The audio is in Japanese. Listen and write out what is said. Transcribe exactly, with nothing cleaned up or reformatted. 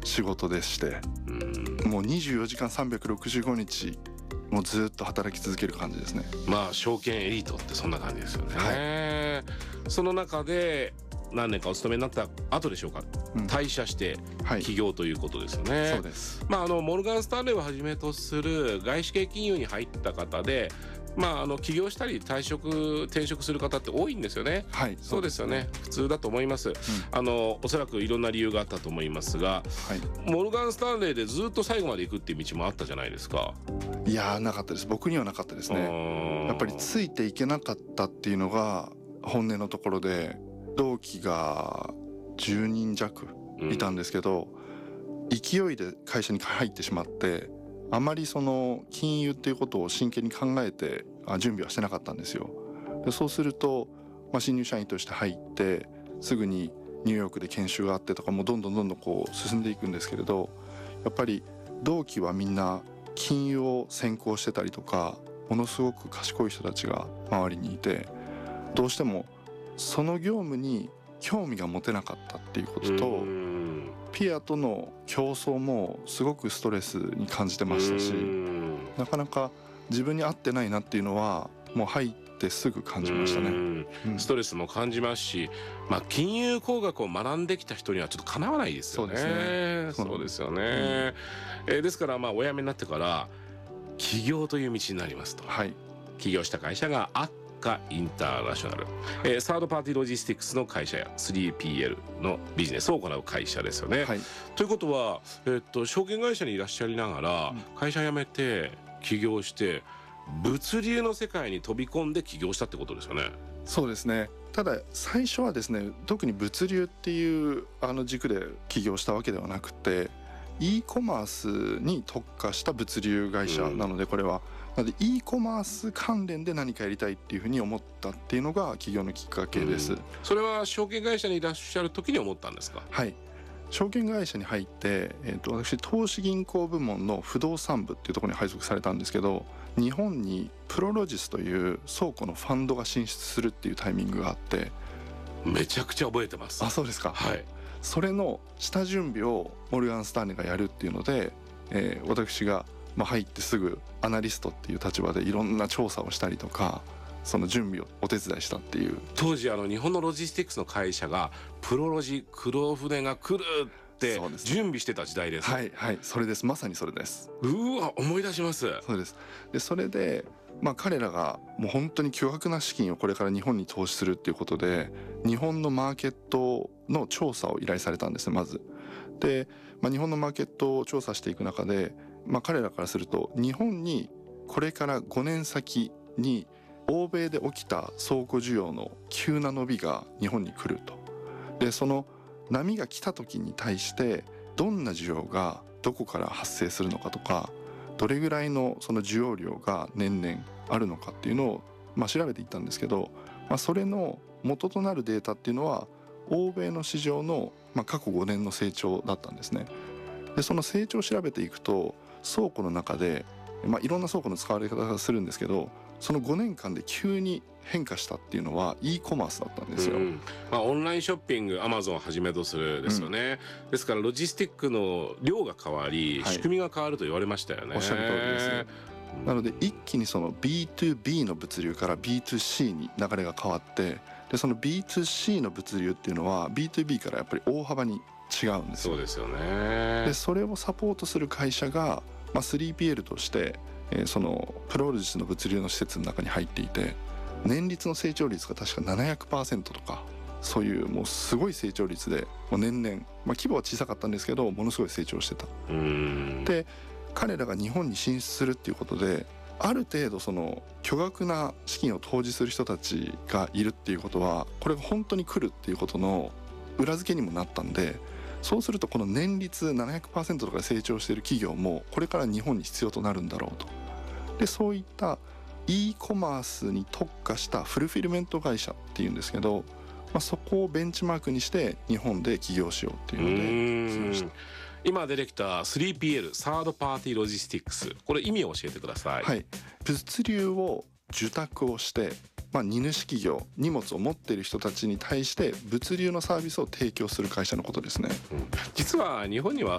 仕事でして、 うん、 もうにじゅうよじかんさんびゃくろくじゅうごにちもうずっと働き続ける感じですね。 まあ証券エリートってそんな感じですよね、 はその中で何年かお勤めになった後でしょうか、うん、退社して起業ということですよね、 はい、そうです。 まあ、あのモルガン・スタンレーをはじめとする外資系金融に入った方で、まあ、あの起業したり退職転職する方って多いんですよね。 はい、 そうですよね。普通だと思います、うん、あのおそらくいろんな理由があったと思いますが、はい、モルガン・スタンレーでずっと最後まで行くっていう道もあったじゃないですか。 いやーなかったです。僕にはなかったですね。やっぱりついていけなかったっていうのが本音のところで、同期がじゅうにんじゃくいたんですけど、うん、勢いで会社に入ってしまってあまりその金融っていうことを真剣に考えて準備はしてなかったんですよ。でそうすると、まあ、新入社員として入ってすぐにニューヨークで研修があってとかもどんどんどんどんこう進んでいくんですけれど、やっぱり同期はみんな金融を専攻してたりとかものすごく賢い人たちが周りにいて、どうしてもその業務に興味が持てなかったっていうことと、ピアとの競争もすごくストレスに感じてましたし、なかなか自分に合ってないなっていうのはもう入ってすぐ感じましたね。 うんストレスも感じますし、まあ、金融工学を学んできた人にはちょっとかなわないですよね。そうですね。そうですよね、うんえー、ですからまあお辞めになってから起業という道になりますと、はい、起業した会社がアッカインターナショナル、えー、サードパーティーロジスティックスの会社や スリーピーエル のビジネスを行う会社ですよね、はい、ということは、えー、っと証券会社にいらっしゃりながら会社辞めて起業して物流の世界に飛び込んで起業したってことですよね。 そうですね。ただ最初はですね、特に物流っていうあの軸で起業したわけではなくて e コマースに特化した物流会社なので、これはなので e コマース関連で何かやりたいっていうふうに思ったっていうのが起業のきっかけです、うん、 それは証券会社にいらっしゃる時に思ったんですか？ はい、証券会社に入って、えー、と私投資銀行部門の不動産部っていうところに配属されたんですけど、日本にプロロジスという倉庫のファンドが進出するっていうタイミングがあって、 めちゃくちゃ覚えてます。 あ、そうですか。 はい。 それの下準備をモルガン・スタンレーがやるっていうので、えー、私がまあ入ってすぐアナリストっていう立場でいろんな調査をしたりとか、その準備をお手伝いしたっていう。 当時あの日本のロジスティックスの会社がプロロジ黒船が来るって準備してた時代です。 はいはい、それです。まさにそれです。 うわ、思い出します。 そうです。でそれでまあ彼らがもう本当に巨額な資金をこれから日本に投資するっていうことで、日本のマーケットの調査を依頼されたんですね、まず。で、まあ、日本のマーケットを調査していく中で、まあ、彼らからすると日本にこれからごねん先に欧米で起きた倉庫需要の急な伸びが日本に来ると。でその波が来た時に対してどんな需要がどこから発生するのかとか、どれぐらいのその需要量が年々あるのかっていうのをまあ調べていったんですけど、まあ、それの元となるデータっていうのは欧米の市場のまあ過去ごねんの成長だったんですね。でその成長を調べていくと、倉庫の中で、まあ、いろんな倉庫の使われ方がするんですけど、そのごねんかんで急に変化したっていうのは e コマースだったんですよ、うんまあ、オンラインショッピングアマゾンをはじめとするですよね、うん、ですからロジスティックの量が変わり、はい、仕組みが変わると言われましたよね。 おっしゃる通りですね。なので一気にその ビーツービー の物流から ビーツーシー に流れが変わって、でその ビーツーシー の物流っていうのは ビーツービー からやっぱり大幅に違うんですよ。 そうですよね。 でそれをサポートする会社が、まあ、スリーピーエル として、えー、そのプロロジスの物流の施設の中に入っていて、年率の成長率が確か ななひゃくパーセント とか、そういうもうすごい成長率でもう年々、まあ、規模は小さかったんですけどものすごい成長してた。 うーんで彼らが日本に進出するっていうことで、ある程度その巨額な資金を投じする人たちがいるっていうことは、これが本当に来るっていうことの裏付けにもなったんで、そうするとこの年率 ななひゃくパーセント とかで成長している企業もこれから日本に必要となるんだろうと。でそういった e コマースに特化したフルフィルメント会社っていうんですけど、まあ、そこをベンチマークにして日本で起業しようっていうので進みました。 今出てきた スリーピーエル サードパーティーロジスティックス、これ意味を教えてください。 はい、物流を受託をして、まあ、荷主企業、荷物を持っている人たちに対して物流のサービスを提供する会社のことですね、 うん、実は日本には